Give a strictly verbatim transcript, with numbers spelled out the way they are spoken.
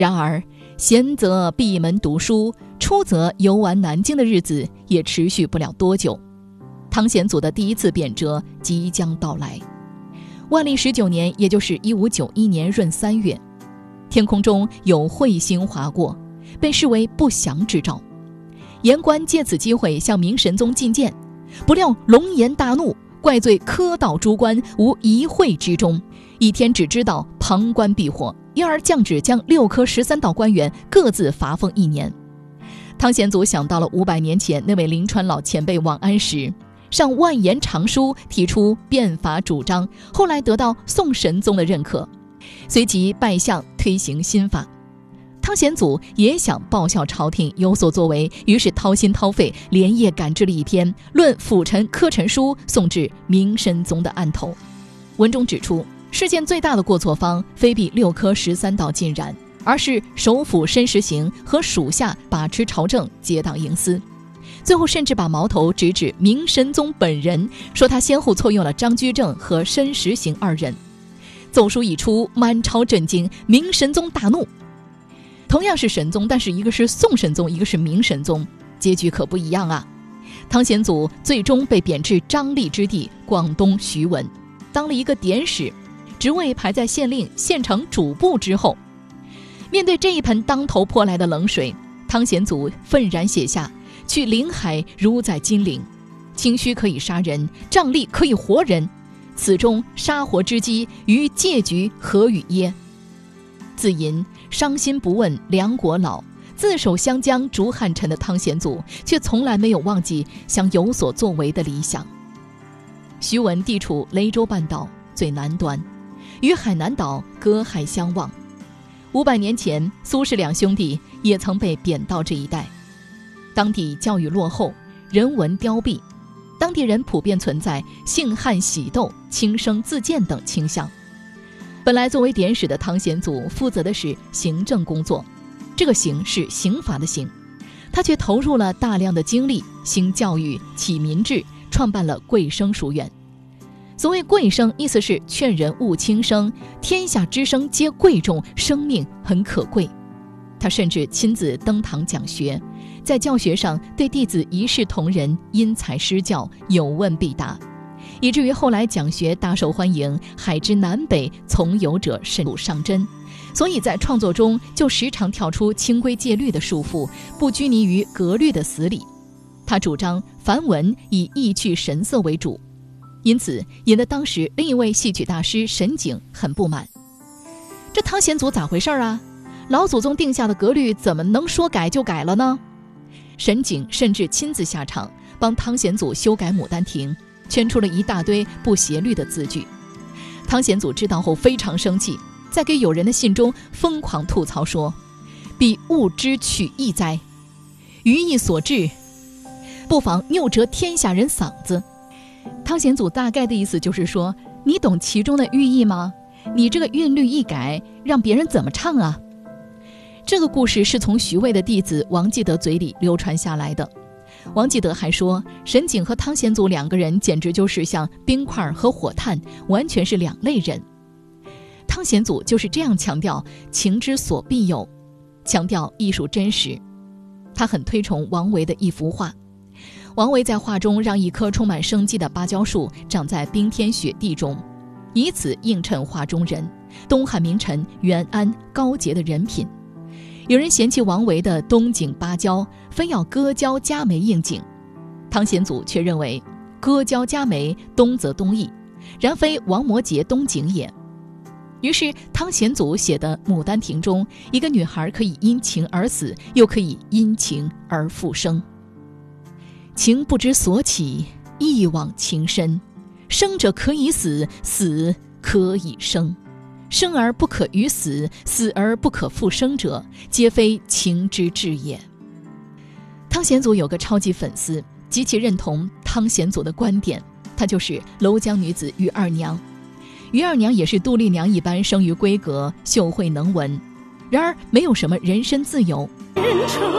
然而闲则闭门读书，出则游玩南京的日子也持续不了多久。汤显祖的第一次贬谪即将到来。万历十九年，也就是一五九一年闰三月，天空中有彗星划过，被视为不祥之兆。言官借此机会向明神宗进谏，不料龙颜大怒，怪罪科道诸官无一会之中，一天只知道旁观避祸，因而降旨将六科十三道官员各自罚俸一年。汤显祖想到了五百年前那位临川老前辈王安石，上万言长书提出变法主张，后来得到宋神宗的认可，随即拜相推行新法。汤显祖也想报效朝廷有所作为，于是掏心掏肺连夜赶制了一篇《论辅臣科陈书》，送至明神宗的案头。文中指出，事件最大的过错方非比六科十三道尽然，而是首辅申时行和属下把持朝政，结党营私。最后甚至把矛头直指明神宗本人，说他先后错用了张居正和申时行二人。奏书一出，满朝震惊，明神宗大怒。同样是神宗，但是一个是宋神宗，一个是明神宗，结局可不一样啊。汤显祖最终被贬至张力之地广东徐闻，当了一个典史，职位排在县令、县城主簿之后。面对这一盆当头泼来的冷水，汤显祖愤然写下：去临海如在金陵，清虚可以杀人，瘴疠可以活人，此中杀活之机，于戒局何与耶？自吟伤心不问梁国老，自守湘江逐汉臣的汤显祖，却从来没有忘记想有所作为的理想。徐闻地处雷州半岛最南端，与海南岛隔海相望。五百年前，苏氏两兄弟也曾被贬到这一带。当地教育落后，人文凋敝，当地人普遍存在性悍喜斗、轻生自荐等倾向。本来作为典史的汤显祖负责的是行政工作，这个刑是刑罚的刑，他却投入了大量的精力兴教育、启民志，创办了贵生书院。所谓贵生，意思是劝人勿轻生，天下之生皆贵重，生命很可贵。他甚至亲自登堂讲学，在教学上对弟子一视同仁，因材施教，有问必答，以至于后来讲学大受欢迎，海之南北从游者甚入上真。所以在创作中就时常跳出清规戒律的束缚，不拘泥于格律的死理。他主张繁文以意趣神色为主，因此引得当时另一位戏曲大师沈景很不满。这汤显祖咋回事啊？老祖宗定下的格律怎么能说改就改了呢？沈景甚至亲自下场帮汤显祖修改《牡丹亭》，圈出了一大堆不协律的字句。汤显祖知道后非常生气，在给友人的信中疯狂吐槽说：彼物之取义哉，于意所至，不妨拗折天下人嗓子。汤显祖大概的意思就是说，你懂其中的寓意吗？你这个韵律一改，让别人怎么唱啊？这个故事是从徐渭的弟子王继德嘴里流传下来的。王继德还说，沈景和汤显祖两个人简直就是像冰块和火炭，完全是两类人。汤显祖就是这样强调情之所必有，强调艺术真实。他很推崇王维的一幅画，王维在画中让一棵充满生机的芭蕉树长在冰天雪地中，以此映衬画中人东汉名臣袁安高洁的人品。有人嫌弃王维的冬景芭蕉，非要割蕉加梅应景，汤显祖却认为割蕉加梅，冬则冬意，然非王摩诘冬景也。于是汤显祖写的《牡丹亭》中，一个女孩可以因情而死，又可以因情而复生。情不知所起，一往情深，生者可以死，死可以生，生而不可于死，死而不可复生者，皆非情之至也。汤显祖有个超级粉丝，极其认同汤显祖的观点，她就是娄江女子于二娘。于二娘也是杜丽娘一般生于闺阁，秀慧能文，然而没有什么人身自由。